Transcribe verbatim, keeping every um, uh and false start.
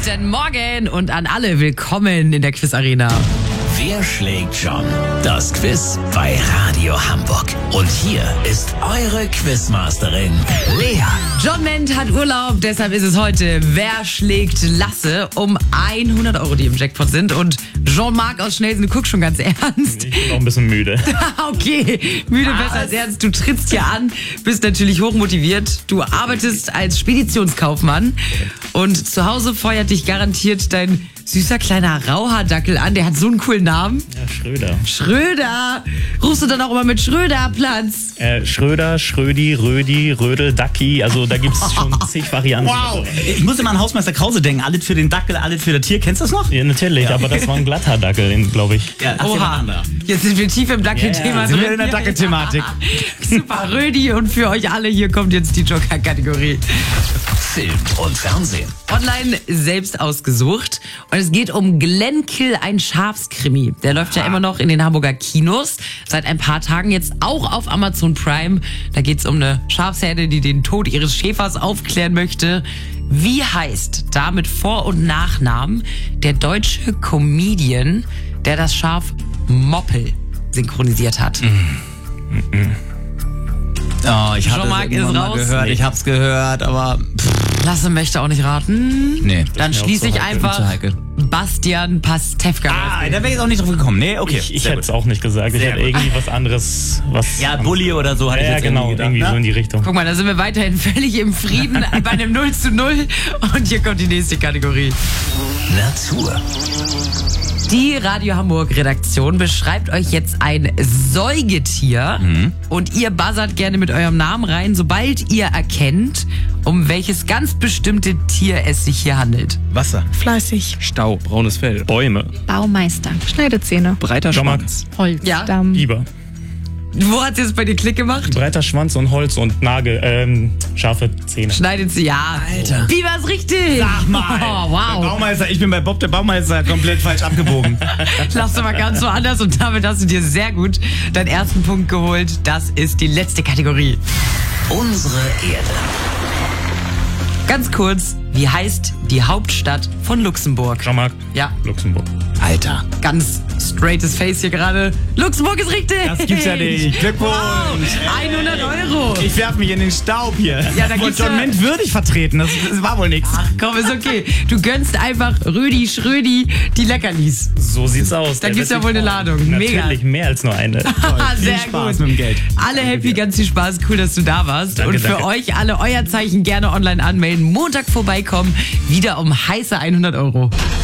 Guten Morgen und an alle willkommen in der Quiz Arena. Wer schlägt John? Das Quiz bei Radio Hamburg. Und hier ist eure Quizmasterin, Lea. John Ment hat Urlaub, deshalb ist es heute Wer schlägt Lasse um hundert Euro, die im Jackpot sind. Und Jean-Marc aus Schnellsen, du guckst schon ganz ernst. Ich bin auch ein bisschen müde. Okay, müde Was? besser als ernst. Du trittst hier an, bist natürlich hochmotiviert. Du arbeitest als Speditionskaufmann. Und zu Hause feuert dich garantiert dein süßer kleiner Rauhaardackel an. Der hat so einen coolen Namen. Ja, Schröder. Schröder. Rufst du dann auch immer mit Schröder Platz? Äh, Schröder, Schrödi, Rödi, Rödel, Dacki. Also da gibt es schon zig Varianten. Wow. Ich muss immer an Hausmeister Krause denken. Alles für den Dackel, alles für das Tier. Kennst du das noch? Ja, natürlich. Ja. Aber das war ein glatter Dackel, glaube ich. Ja, Oha. Jetzt sind wir tief im Dackelthema yeah, drin. sind wir in der Dackelthematik. Super, Rödi. Und für euch alle, hier kommt jetzt die Joker-Kategorie. Film und Fernsehen. Online selbst ausgesucht. Und es geht um Glenkill, ein Schafskrimi. Der läuft ja immer noch in den Hamburger Kinos. Seit ein paar Tagen jetzt auch auf Amazon Prime. Da geht es um eine Schafsherde, die den Tod ihres Schäfers aufklären möchte. Wie heißt da mit Vor- und Nachnamen der deutsche Comedian, der das Schaf Moppel synchronisiert hat? Mm. Mm-mm. Oh, ich habe es ist mal raus. gehört, ich hab's gehört, aber pff. Lasse möchte auch nicht raten. Nee. Dann schließe ich einfach Bastian Pastewka. Ah, da wäre ich auch nicht drauf gekommen. Nee, okay. Ich, ich hätte es auch nicht gesagt. Ich Sehr hätte gut. irgendwie was anderes. Was Ja, Bulli oder so hatte ja, ich jetzt genau, irgendwie gedacht. irgendwie Ne? so in die Richtung. Guck mal, da sind wir weiterhin völlig im Frieden bei einem null zu null. Und hier kommt die nächste Kategorie. Natur. Die Radio Hamburg Redaktion beschreibt euch jetzt ein Säugetier mhm. und ihr buzzert gerne mit eurem Namen rein, sobald ihr erkennt, um welches ganz bestimmte Tier es sich hier handelt. Wasser. Fleißig. Stau, braunes Fell, Bäume, Baumeister. Schneidezähne. breiter Jean-Marc. Schwanz, Holzstamm. Biber. Wo hat es jetzt bei dir Klick gemacht? Breiter Schwanz und Holz und Nagel, ähm, scharfe Zähne. Schneidet sie, ja. Alter. Biber ist richtig. Sag mal. Oh, wow. Baumeister, ich bin bei Bob der Baumeister komplett falsch abgebogen. Lass du mal ganz woanders und damit hast du dir sehr gut deinen ersten Punkt geholt. Das ist die letzte Kategorie. Unsere Erde. Ganz kurz, wie heißt die Hauptstadt von Luxemburg? Jean-Marc. Ja, Luxemburg. Alter. ganz straightes Face hier gerade. Luxemburg ist richtig. Das gibt's ja nicht. Glückwunsch. Wow, hundert Euro. Ich werf mich in den Staub hier. Ja, da Von gibt's John ja- Ment würdig vertreten. Das, das war wohl nichts. Ach komm, ist okay. Du gönnst einfach Rödi Schrödi die Leckerlis. So sieht's aus. Da Der gibt's wird ja wohl sich eine freuen. Ladung. Mega. Natürlich, mehr als nur eine. Sehr Viel Spaß gut. mit dem Geld. Alle happy, ganz viel Spaß. Cool, dass du da warst. Danke, Und für danke. euch alle euer Zeichen gerne online anmelden. Montag vorbeikommen. Wieder um heiße hundert Euro.